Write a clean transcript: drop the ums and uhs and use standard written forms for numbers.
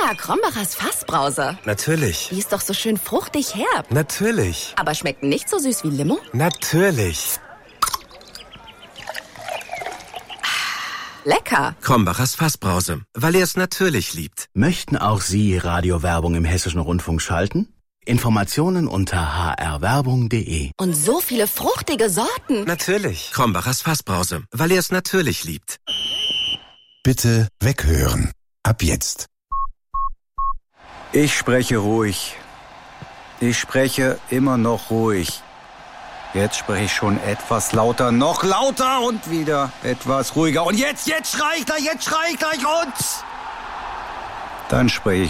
Krombacher Fassbrause. Natürlich. Die ist doch so schön fruchtig herb. Natürlich. Aber schmeckt nicht so süß wie Limo? Natürlich. Lecker. Krombachers Fassbrause, weil er es natürlich liebt. Möchten auch Sie Radiowerbung im Hessischen Rundfunk schalten? Informationen unter hrwerbung.de. Und so viele fruchtige Sorten. Natürlich. Krombachers Fassbrause, weil er es natürlich liebt. Bitte weghören. Ab jetzt. Ich spreche ruhig. Ich spreche immer noch ruhig. Jetzt spreche ich schon etwas lauter, noch lauter und wieder etwas ruhiger. Und jetzt schrei ich gleich und... Dann spreche ich